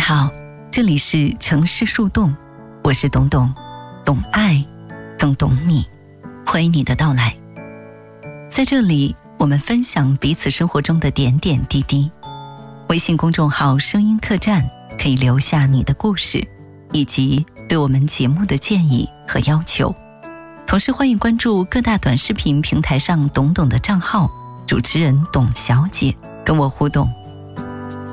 好，这里是城市树洞，我是董董，懂爱更懂你，欢迎你的到来。在这里我们分享彼此生活中的点点滴滴。微信公众号声音客栈可以留下你的故事以及对我们节目的建议和要求，同时欢迎关注各大短视频平台上董董的账号，主持人董小姐，跟我互动。